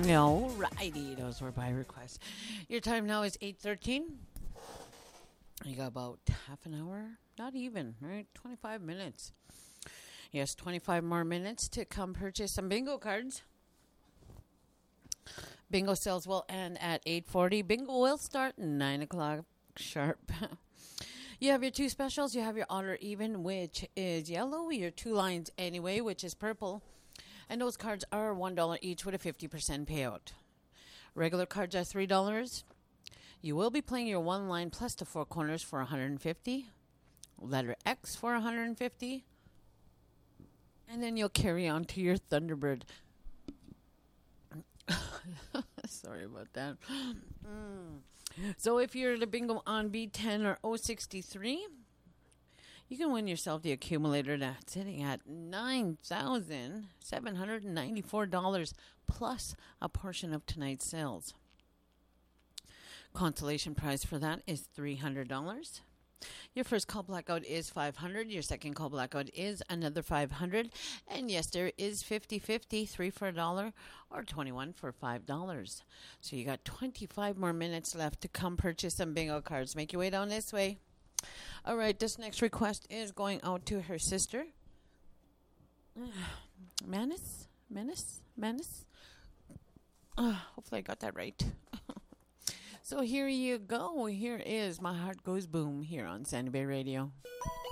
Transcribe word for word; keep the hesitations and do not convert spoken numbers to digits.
No, righty. Those were by request. Your time now is eight thirteen. You got about half an hour, not even, right? twenty-five minutes. Yes, twenty-five more minutes to come purchase some bingo cards. Bingo sales will end at eight forty. Bingo will start nine o'clock sharp. You have your two specials. You have your odd or even, which is yellow. Your two lines anyway, which is purple. And those cards are one dollar each with a fifty percent payout. Regular cards are three dollars. You will be playing your one line plus the four corners for one hundred fifty dollars. Letter X for one hundred fifty dollars. And then you'll carry on to your Thunderbird. Sorry about that. Mm. So if you're the bingo on B ten or O sixty-three, you can win yourself the accumulator that's sitting at nine thousand seven hundred ninety-four dollars plus a portion of tonight's sales. Consolation prize for that is three hundred dollars. Your first call blackout is five hundred dollars. Your second call blackout is another five hundred dollars. And yes, there is fifty-fifty, three for a dollar or twenty-one for five dollars. So you got twenty-five more minutes left to come purchase some bingo cards. Make your way down this way. All right, this next request is going out to her sister. Manis? Manis? Manis? Uh, hopefully I got that right. So here you go. Here is My Heart Goes Boom here on Sandy Bay Radio.